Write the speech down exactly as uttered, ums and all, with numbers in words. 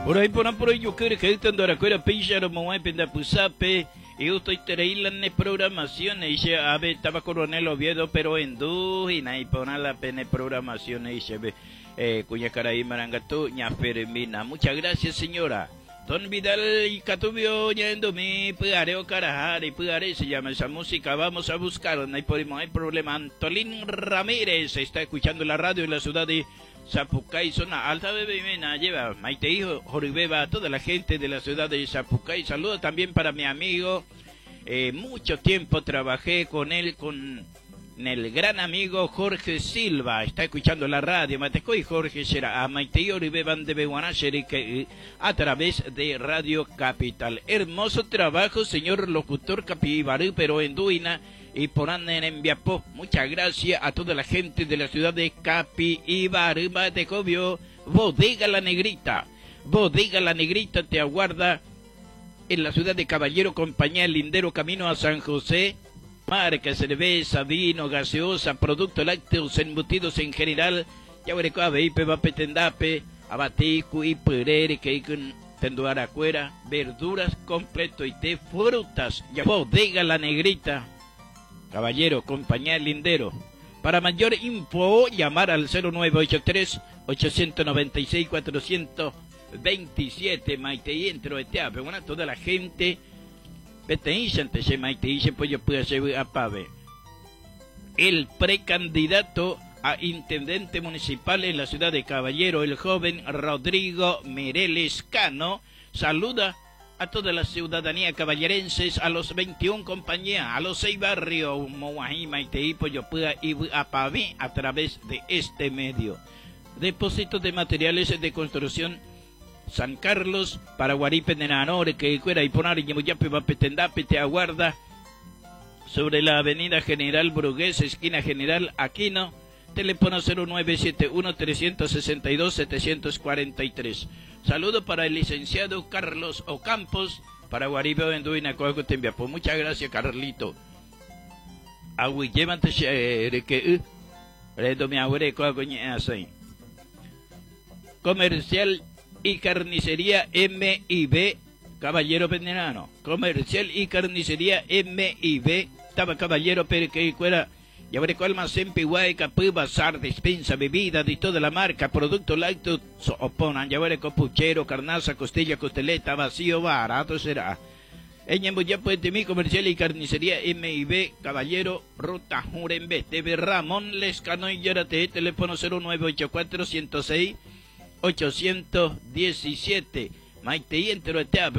Por ahí por ahí por ahí yo quiero que estando ahora fuera pilla no me penda pusape y yo estoy trailan de programación y se ave estaba coronel Oviedo pero en du y na y pona la pena programación y se ve eh cuña caray marangato ña Fermina. Muchas gracias señora. Don Vidal y Catubio yendo mi puareo carajar y puare se llama esa música. Vamos a buscarla, no hay, no hay problema. Antolín Ramírez está escuchando la radio en la ciudad de Zapucay, zona alta. Bebé Mena lleva Maite Hijo, Joribeba, a toda la gente de la ciudad de Zapucay. Saludos también para mi amigo. Eh, mucho tiempo trabajé con él, con el gran amigo Jorge Silva. Está escuchando la radio. Mateco y Jorge será a Maite Hijo, Joribeba de Beguanacheri, que a través de Radio Capital. Hermoso trabajo, señor locutor Capibarú, pero en Duina y por anden en Viapó. Muchas gracias a toda la gente de la ciudad de Capibarú, Matecobio. Bodega La Negrita. Bodega La Negrita te aguarda en la ciudad de Caballero, compañía Lindero, camino a San José. Marca, cerveza, vino, gaseosa, productos lácteos, embutidos en general. Ya veré que abe, va petendape, abatico y perere, que hay con tenduara afuera, verduras completo y té, frutas. Ya Bodega La Negrita. Caballero, compañía Lindero. Para mayor info, llamar al cero nueve ocho tres, ocho nueve seis, cuatro dos siete. Maite y entro de teatro. Bueno, toda la gente. Antes Maite dice, pues yo puedo hacer a Pave. El precandidato a intendente municipal en la ciudad de Caballero, el joven Rodrigo Mireles Cano, saluda a toda la ciudadanía caballerenses, a los veintiún compañías, a los seis barrios, Moají, Maite, pues yo puedo ir a Pave a través de este medio. Depósitos de materiales de construcción San Carlos, para Guaripe de Nanore, que fuera y poner y Yemuyape va petendape te aguarda sobre la avenida General Brugués, esquina General Aquino, teléfono cero nueve siete uno, tres seis dos, siete cuatro tres. Saludo para el licenciado Carlos Ocampos, para Guaripe de Enduina, Coaco Tembiapo. Muchas gracias, Carlito. Agui, llévate que redo mi abuelo, Coaco así. Comercial y carnicería M y B, Caballero Venenano. Comercial y carnicería M y B, estaba Caballero Pereque Cuera. Y ahora con almacén Piguay, Capú, Bazar, despensa, bebida de toda la marca, producto lácteo, so, oponan, ya veré copuchero, carnaza, costilla, costeleta, vacío, barato será. En Yemboya Puente Mi, comercial y carnicería M y B, Caballero, Ruta Jurembe, T V Ramón Lescano y Yarate, teléfono cero nueve ocho cuatro, ciento seis, ochocientos diecisiete. Maite y entero de